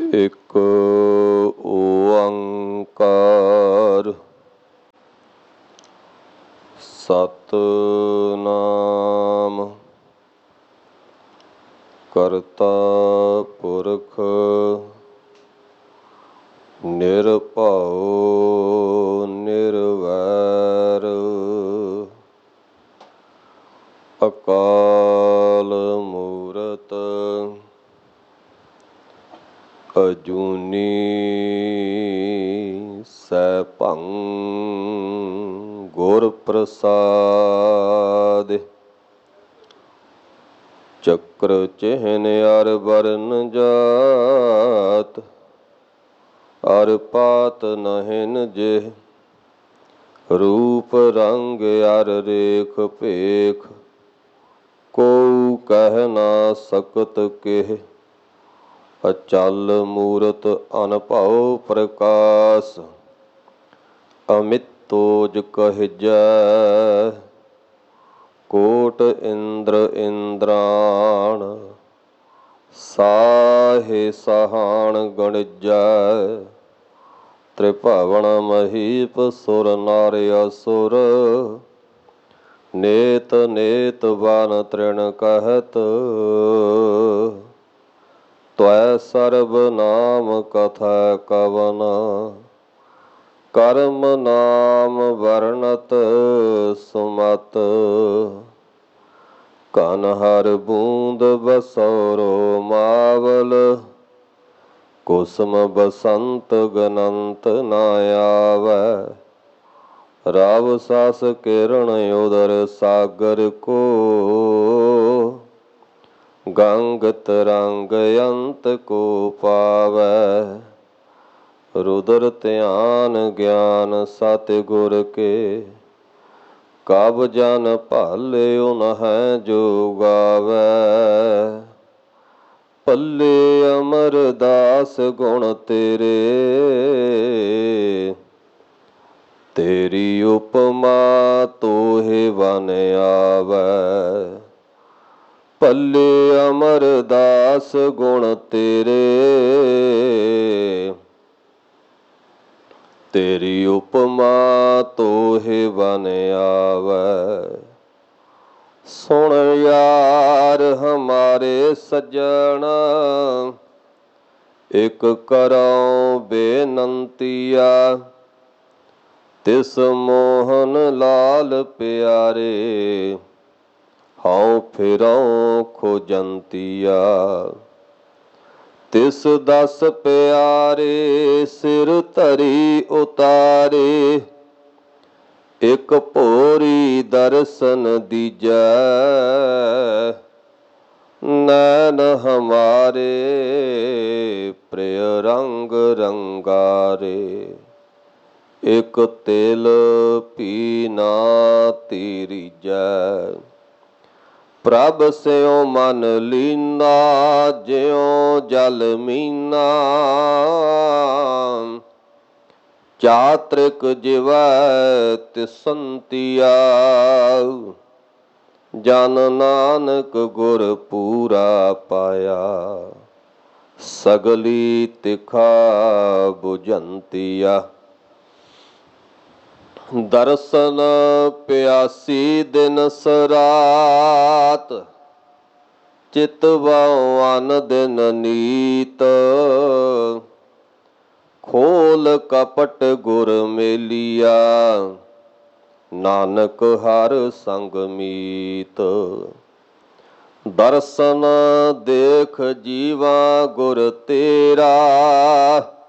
ਇੱਕ ਓੰਕਾਰ ਸਤਿਨਾਮ ਕਰਤਾ ਪੁਰਖ ਨਿਰਭਉ ਨਿਰਵੈਰ ਅਕਾਲ ਮੂਰਤ ਅਜੂਨੀ ਸੈਭੰ ਗੁਰ ਪ੍ਰਸਾਦਿ ਚੱਕਰ ਚਿਹਨ ਅਰ ਵਰਨ ਜਾਤ ਅਰ ਪਾਤ ਨਹਿਨ ਜਿਹ ਰੂਪ ਰੰਗ ਅਰ ਰੇਖ ਭੇਖ ਕਉ ਕਹਿ ਨਾ ਸਕਤ ਕਿਹ ਅਚਲ ਮੂਰਤ ਅਨਭਉ ਪ੍ਰਕਾਸ਼ ਅਮਿਤੋਜ ਕਹਿਜੈ ਕੋਟ ਇੰਦਰ ਇੰਦਰਾਣ ਸਾਹੇ ਸਹਾਣ ਗਣਿਜੈ ਤ੍ਰਿਭਵਨ ਮਹੀਪ ਸੁਰ ਨਰ ਅਸੁਰ ਨੇਤ ਨੇਤ ਵਨ ਤ੍ਰਿਣ ਕਹਿਤ ਤਵੈ ਸਰਬ ਨਾਮ ਕਥਾ ਕਵਨ ਕਰਮ ਨਾਮ ਵਰਣਤ ਸੁਮਤ ਕਨ ਹਰ ਬੂੰਦ ਬਸੋਰੋ ਮਾਵਲ ਕੁਸਮ ਬਸੰਤ ਗਨੰਤ ਨਾ ਆਵੈ ਰਾਵ ਸਾਸ ਕਿਰਣ ਉਦਰ ਸਾਗਰ ਕੋ ਗੰਗ ਤਰੰਗ ਅੰਤ ਕੋ ਪਾਵੈ ਰੁਦਰ ਧਿਆਨ ਗਿਆਨ ਸਤਿਗੁਰ ਕੇ ਕਬ ਜਨ ਭਾਲਿਓ ਨਹਿ ਜੋ ਗਾਵੈ ਪੱਲੇ ਅਮਰਦਾਸ ਗੁਣ ਤੇਰੇ ਤੇਰੀ ਉਪਮਾ ਤੋਹਿ ਵਨ ਆਵੈ ਪੱਲੇ ਅਮਰਦਾਸ ਗੁਣ ਤੇਰੇ ਤੇਰੀ ਉਪਮਾ ਤੋਹਿ ਵਨ ਆਵੈ ਸੁਣ ਯਾਰ ਹਮਾਰੇ ਸੱਜਣ ਇਕ ਕਰਉ ਬੇਨੰਤੀਆ ਤਿਸ ਮੋਹਨ ਲਾਲ ਪਿਆਰੇ ਹਉ ਫਿਰਉ ਖੋਜੰਤੀਆ ਤਿਸ ਦਸ ਪਿਆਰੇ ਸਿਰ ਧਰੀ ਉਤਾਰੇ ਇਕ ਭੋਰੀ ਦਰਸ਼ਨ ਦੀਜੈ ਨੈਣ ਹਮਾਰੇ ਪ੍ਰਿਯ ਰੰਗ ਰੰਗਾਰੇ ਇਕ ਤਿਲ ਭੀ ਨਾ ਤੀਰੀਜੈ ਪ੍ਰਭ ਸਿਉ ਮਨ ਲੀਨਾ ਜਿਉ ਜਲ ਮੀਨਾ ਚਾਤ੍ਰਿਕ ਜਿਵੈ ਤਿਸੰਤੀਆ ਜਨ ਨਾਨਕ ਗੁਰ ਪੂਰਾ ਪਾਇਆ ਸਗਲੀ ਤਿਖਾ ਬੁਝੰਤੀਆ ਦਰਸ਼ਨ ਪਿਆਸੀ ਦਿਨ ਸਰਾਤ ਚਿਤਵਉ ਅਨ ਦਿਨ ਨੀਤ ਖੋਲ ਕਪਟ ਗੁਰ ਮੇਲੀਆ ਨਾਨਕ ਹਰ ਸੰਗ ਮੀਤ ਦਰਸ਼ਨ ਦੇਖ ਜੀਵਾ ਗੁਰ ਤੇਰਾ